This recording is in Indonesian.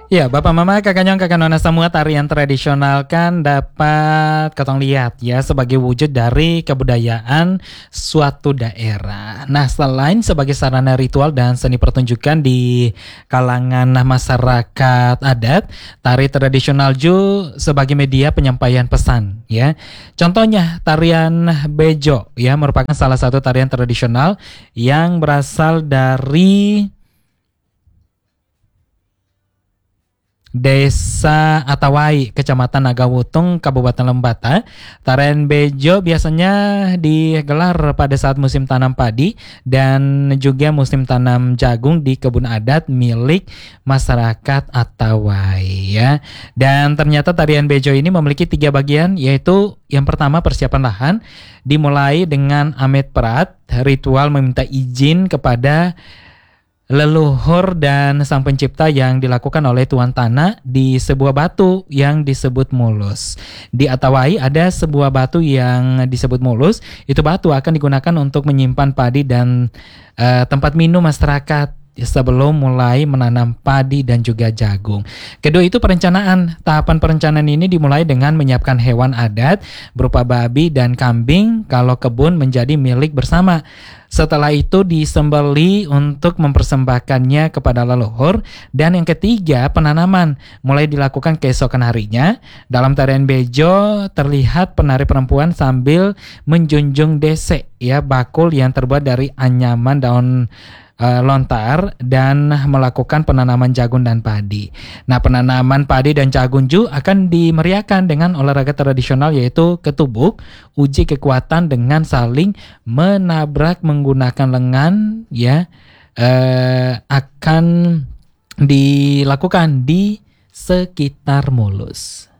Ya, Bapak Mama, Kakak Nyong, Kakak Nona semua, tarian tradisional kan dapat ketong lihat ya sebagai wujud dari kebudayaan suatu daerah. Nah, selain sebagai sarana ritual dan seni pertunjukan di kalangan masyarakat adat, tari tradisional juga sebagai media penyampaian pesan ya. Contohnya tarian bejo ya merupakan salah satu tarian tradisional yang berasal dari Desa Atawai, Kecamatan Nagawutung, Kabupaten Lembata. Tarian bejo biasanya digelar pada saat musim tanam padi dan juga musim tanam jagung di kebun adat milik masyarakat Atawai ya. Dan ternyata tarian bejo ini memiliki 3 bagian, yaitu yang pertama persiapan lahan, dimulai dengan amet perat, ritual meminta izin kepada leluhur dan sang pencipta yang dilakukan oleh tuan tanah di sebuah batu yang disebut mulus. Di Atawai ada sebuah batu yang disebut mulus. Itu batu akan digunakan untuk menyimpan padi dan tempat minum masyarakat sebelum mulai menanam padi dan juga jagung. Kedua itu perencanaan. Tahapan perencanaan ini dimulai dengan menyiapkan hewan adat berupa babi dan kambing kalau kebun menjadi milik bersama. Setelah itu disembeli untuk mempersembahkannya kepada leluhur. Dan yang ketiga penanaman mulai dilakukan keesokan harinya. Dalam tarian bejo terlihat penari perempuan sambil menjunjung desek ya, bakul yang terbuat dari anyaman daun lontar dan melakukan penanaman jagung dan padi. Nah, penanaman padi dan jagung juga akan dimeriahkan dengan olahraga tradisional yaitu ketubuk, uji kekuatan dengan saling menabrak menggunakan lengan ya, akan dilakukan di sekitar mulus.